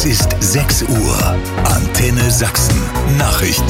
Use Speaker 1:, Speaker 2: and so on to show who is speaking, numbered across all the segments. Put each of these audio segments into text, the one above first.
Speaker 1: Es ist 6 Uhr. Antenne Sachsen. Nachrichten.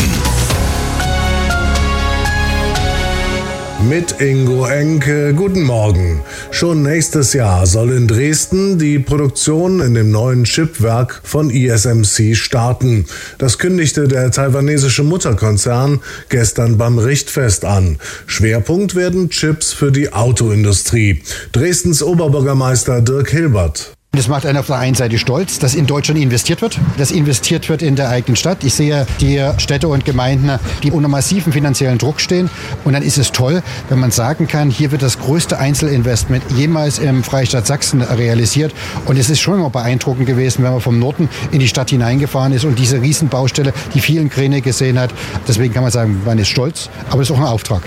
Speaker 2: Mit Ingo Enke, guten Morgen. Schon nächstes Jahr soll in Dresden die Produktion in dem neuen Chipwerk von ISMC starten. Das kündigte der taiwanesische Mutterkonzern gestern beim Richtfest an. Schwerpunkt werden Chips für die Autoindustrie. Dresdens Oberbürgermeister Dirk Hilbert.
Speaker 3: Das macht einen auf der einen Seite stolz, dass in Deutschland investiert wird, dass investiert wird in der eigenen Stadt. Ich sehe die Städte und Gemeinden, die unter massiven finanziellen Druck stehen. Und dann ist es toll, wenn man sagen kann, hier wird das größte Einzelinvestment jemals im Freistaat Sachsen realisiert. Und es ist schon immer beeindruckend gewesen, wenn man vom Norden in die Stadt hineingefahren ist und diese Riesenbaustelle, die vielen Kräne gesehen hat. Deswegen kann man sagen, man ist stolz, aber es ist auch ein Auftrag.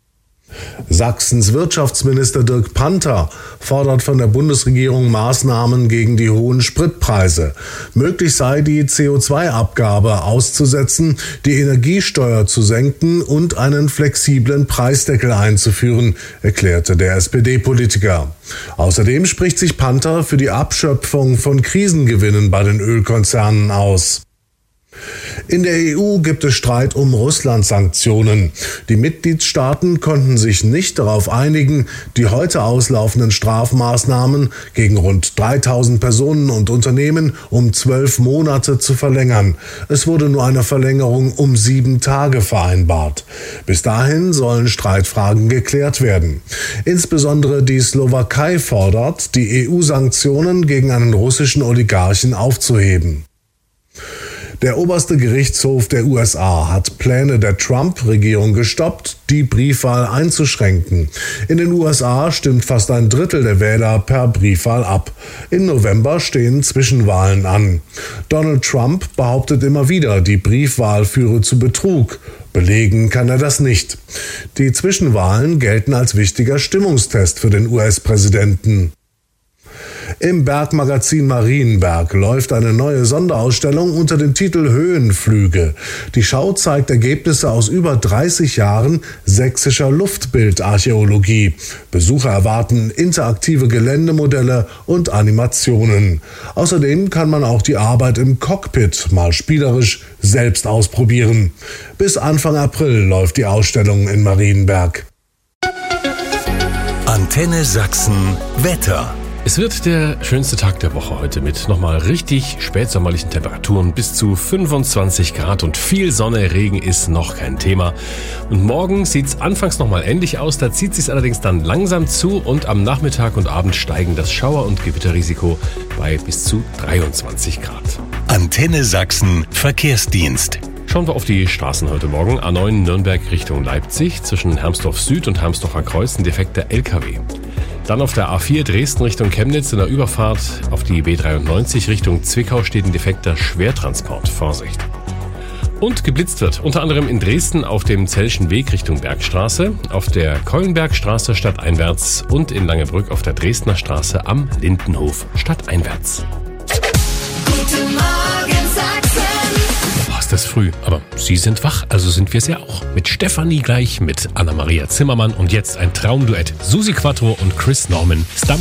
Speaker 2: Sachsens Wirtschaftsminister Dirk Panther fordert von der Bundesregierung Maßnahmen gegen die hohen Spritpreise. Möglich sei, die CO2-Abgabe auszusetzen, die Energiesteuer zu senken und einen flexiblen Preisdeckel einzuführen, erklärte der SPD-Politiker. Außerdem spricht sich Panther für die Abschöpfung von Krisengewinnen bei den Ölkonzernen aus. In der EU gibt es Streit um Russland-Sanktionen. Die Mitgliedstaaten konnten sich nicht darauf einigen, die heute auslaufenden Strafmaßnahmen gegen rund 3000 Personen und Unternehmen um 12 Monate zu verlängern. Es wurde nur eine Verlängerung um 7 Tage vereinbart. Bis dahin sollen Streitfragen geklärt werden. Insbesondere die Slowakei fordert, die EU-Sanktionen gegen einen russischen Oligarchen aufzuheben. Der oberste Gerichtshof der USA hat Pläne der Trump-Regierung gestoppt, die Briefwahl einzuschränken. In den USA stimmt fast ein Drittel der Wähler per Briefwahl ab. Im November stehen Zwischenwahlen an. Donald Trump behauptet immer wieder, die Briefwahl führe zu Betrug. Belegen kann er das nicht. Die Zwischenwahlen gelten als wichtiger Stimmungstest für den US-Präsidenten. Im Bergmagazin Marienberg läuft eine neue Sonderausstellung unter dem Titel Höhenflüge. Die Schau zeigt Ergebnisse aus über 30 Jahren sächsischer Luftbildarchäologie. Besucher erwarten interaktive Geländemodelle und Animationen. Außerdem kann man auch die Arbeit im Cockpit mal spielerisch selbst ausprobieren. Bis Anfang April läuft die Ausstellung in Marienberg.
Speaker 1: Antenne Sachsen Wetter.
Speaker 4: Es wird der schönste Tag der Woche heute mit nochmal richtig spätsommerlichen Temperaturen bis zu 25 Grad und viel Sonne. Regen ist noch kein Thema. Und morgen sieht es anfangs nochmal ähnlich aus, da zieht es sich allerdings dann langsam zu und am Nachmittag und Abend steigen das Schauer- und Gewitterrisiko bei bis zu 23 Grad.
Speaker 1: Antenne Sachsen Verkehrsdienst.
Speaker 4: Schauen wir auf die Straßen heute Morgen. A9 Nürnberg Richtung Leipzig, zwischen Hermsdorf Süd und Hermsdorfer Kreuz ein defekter LKW. Dann auf der A4 Dresden Richtung Chemnitz in der Überfahrt auf die B93 Richtung Zwickau steht ein defekter Schwertransport. Vorsicht. Und geblitzt wird unter anderem in Dresden auf dem Zellschen Weg Richtung Bergstraße, auf der Keulenbergstraße stadteinwärts und in Langebrück auf der Dresdner Straße am Lindenhof stadteinwärts.
Speaker 5: Guten Morgen Sachsen.
Speaker 4: Ist das früh, aber Sie sind wach, also sind wir es ja auch. Mit Stefanie gleich, mit Anna-Maria Zimmermann und jetzt ein Traumduett. Susi Quattro und Chris Norman. Stamp